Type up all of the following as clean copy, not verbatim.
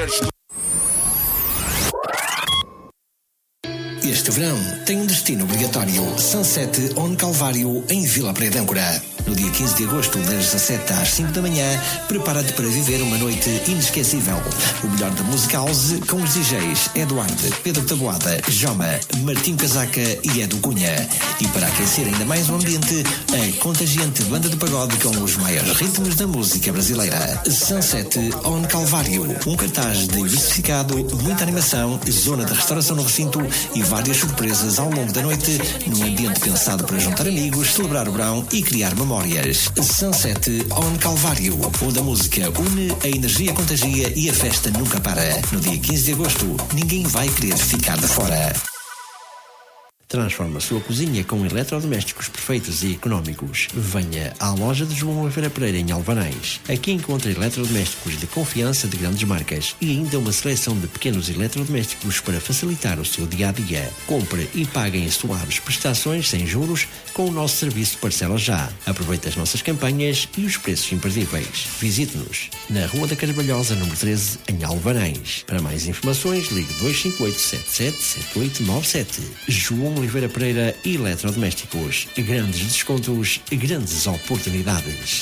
Este verão tem um destino obrigatório: Sunset on Calvário, em Vila Praia de Âncora. No dia 15 de agosto, das 17 às 5 da manhã, prepara-te para viver uma noite inesquecível. O melhor da música house com os DJs Eduardo, Pedro Taboada, Joma, Martim Casaca e Edu Cunha. E para aquecer ainda mais o ambiente, a contagiante banda de pagode com os maiores ritmos da música brasileira. Sunset on Calvário. Um cartaz diversificado, muita animação, zona de restauração no recinto e várias surpresas ao longo da noite, num ambiente pensado para juntar amigos, celebrar o verão e criar memórias. Sunset on Calvário, onde a música une, a energia contagia e a festa nunca para. No dia 15 de agosto, ninguém vai querer ficar de fora. Transforma a sua cozinha com eletrodomésticos perfeitos e económicos. Venha à loja de João Oliveira Pereira em Alvanães. Aqui encontra eletrodomésticos de confiança de grandes marcas e ainda uma seleção de pequenos eletrodomésticos para facilitar o seu dia-a-dia. Compre e pague em suaves prestações sem juros com o nosso serviço de parcela já. Aproveite as nossas campanhas e os preços imperdíveis. Visite-nos na Rua da Carvalhosa, número 13, em Alvanães. Para mais informações, ligue 258 77 7897. João Oliveira Pereira Eletrodomésticos. Grandes descontos, grandes oportunidades.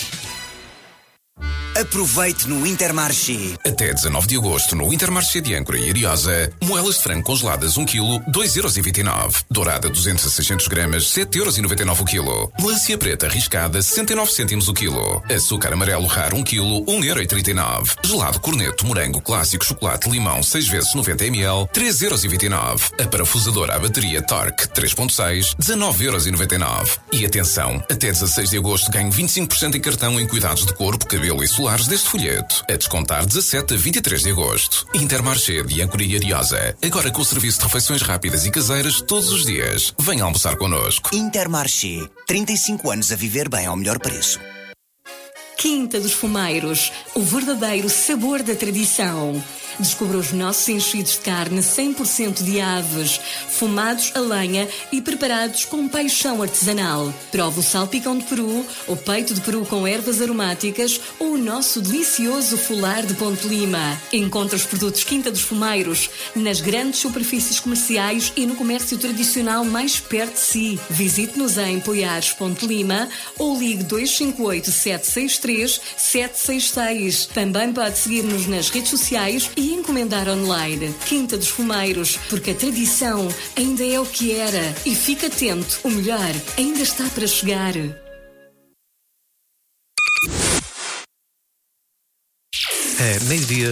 Aproveite no Intermarché. Até 19 de agosto, no Intermarché de Âncora e Ariosa, moelas de frango congeladas 1 kg, 2,29€. Dourada 200 a 600 gramas, 7,99€ o quilo. Melancia preta riscada, 69 cêntimos o quilo. Açúcar amarelo raro 1 kg, 1,39€. Gelado corneto morango clássico chocolate limão 6 vezes 90 ml, 3,29€. A parafusadora à bateria Torque 3.6, 19,99€. E atenção, até 16 de agosto ganho 25% em cartão em cuidados de corpo, cabelo e solares deste folheto. A descontar 17 a 23 de agosto. Intermarché de Âncora e Ariosa. Agora com o serviço de refeições rápidas e caseiras todos os dias. Venha almoçar connosco. Intermarché. 35 anos a viver bem ao melhor preço. Quinta dos Fumeiros. O verdadeiro sabor da tradição. Descubra os nossos enchidos de carne 100% de aves, fumados a lenha e preparados com paixão artesanal. Prove o salpicão de peru, o peito de peru com ervas aromáticas ou o nosso delicioso folar de Ponte Lima. Encontre os produtos Quinta dos Fumeiros nas grandes superfícies comerciais e no comércio tradicional mais perto de si. Visite-nos em Poiares, Ponte Lima ou ligue 258 763 766. Também pode seguir-nos nas redes sociais e encomendar online. Quinta dos Fumeiros, porque a tradição ainda é o que era. E fique atento, o melhor ainda está para chegar. É meio-dia.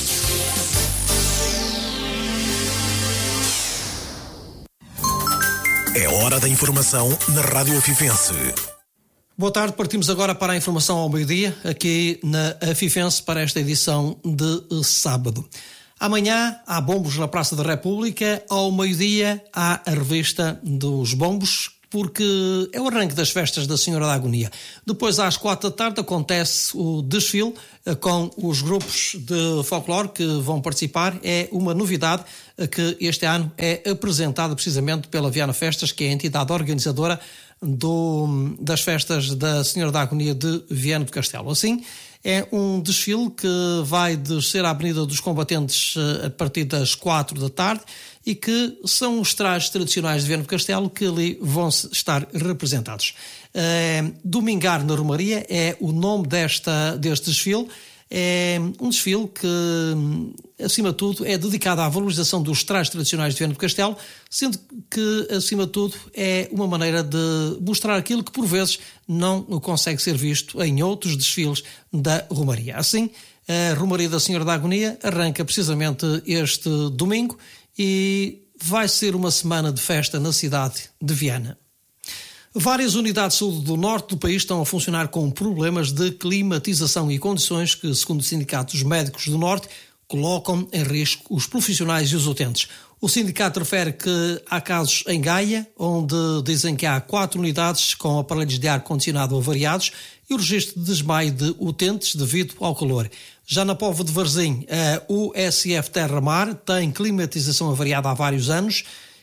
É hora da informação na Rádio Afifense. Boa tarde, partimos agora para a informação ao meio-dia, aqui na Afifense, para esta edição de sábado. Amanhã há bombos na Praça da República, ao meio-dia há a revista dos bombos, porque é o arranque das festas da Senhora da Agonia. Depois, às 4 da tarde, acontece o desfile com os grupos de folclore que vão participar. É uma novidade que este ano é apresentada precisamente pela Viana Festas, que é a entidade organizadora das festas da Senhora da Agonia de Viana do Castelo. Assim, é um desfile que vai descer à Avenida dos Combatentes a partir das 4 da tarde e que são os trajes tradicionais de Viana do Castelo que ali vão estar representados. Domingar na Romaria é o nome deste desfile. É um desfile que, acima de tudo, é dedicado à valorização dos trajes tradicionais de Viana do Castelo, sendo que, acima de tudo, é uma maneira de mostrar aquilo que, por vezes, não consegue ser visto em outros desfiles da Romaria. Assim, a Romaria da Senhora da Agonia arranca precisamente este domingo e vai ser uma semana de festa na cidade de Viana. Várias unidades de saúde do norte do país estão a funcionar com problemas de climatização e condições que, segundo o Sindicato dos Médicos do Norte, colocam em risco os profissionais e os utentes. O sindicato refere que há casos em Gaia, onde dizem que há 4 unidades com aparelhos de ar-condicionado avariados e o registro de desmaio de utentes devido ao calor. Já na Póvoa de Varzim, a USF Terra Mar tem climatização avariada há vários anos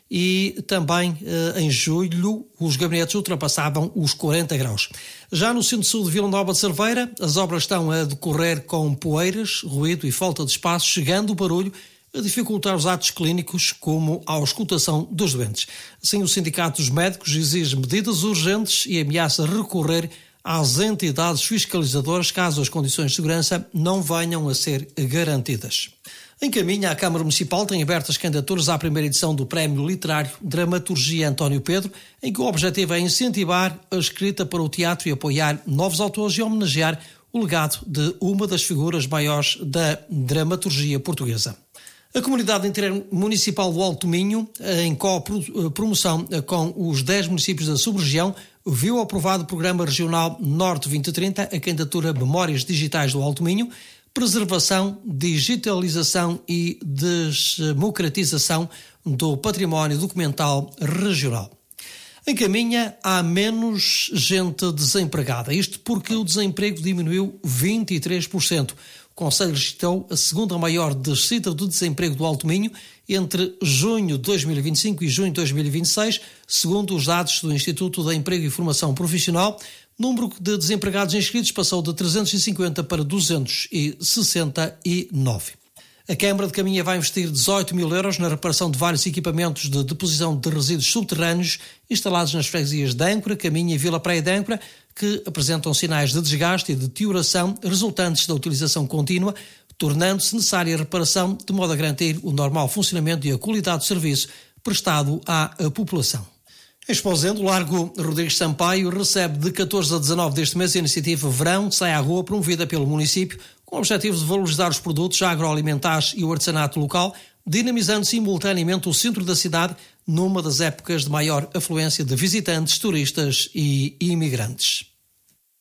e também em julho os gabinetes ultrapassavam os 40 graus. Já no centro-sul de Vila Nova de Cerveira, as obras estão a decorrer com poeiras, ruído e falta de espaço, chegando o barulho a dificultar os atos clínicos, como a auscultação dos doentes. Assim, o Sindicato dos Médicos exige medidas urgentes e ameaça recorrer às entidades fiscalizadoras caso as condições de segurança não venham a ser garantidas. Em Caminha, a Câmara Municipal tem aberto as candidaturas à primeira edição do Prémio Literário Dramaturgia António Pedro, em que o objetivo é incentivar a escrita para o teatro e apoiar novos autores e homenagear o legado de uma das figuras maiores da dramaturgia portuguesa. A Comunidade Intermunicipal do Alto Minho, em co-promoção com os 10 municípios da sub-região, viu aprovado o Programa Regional Norte 2030, a candidatura Memórias Digitais do Alto Minho, preservação, digitalização e democratização do património documental regional. Em Caminha há menos gente desempregada, isto porque o desemprego diminuiu 23%. O Conselho registrou a segunda maior descida do desemprego do Alto Minho entre junho de 2025 e junho de 2026, segundo os dados do Instituto de Emprego e Formação Profissional. O número de desempregados inscritos passou de 350 para 269. A Câmara de Caminha vai investir 18 mil euros na reparação de vários equipamentos de deposição de resíduos subterrâneos instalados nas freguesias de Âncora, Caminha e Vila Praia de Âncora, que apresentam sinais de desgaste e deterioração resultantes da utilização contínua, tornando-se necessária a reparação de modo a garantir o normal funcionamento e a qualidade do serviço prestado à população. Em Esposende, o Largo Rodrigues Sampaio recebe de 14 a 19 deste mês a iniciativa Verão Sai à Rua, promovida pelo município, com o objetivo de valorizar os produtos agroalimentares e o artesanato local, dinamizando simultaneamente o centro da cidade numa das épocas de maior afluência de visitantes, turistas e imigrantes.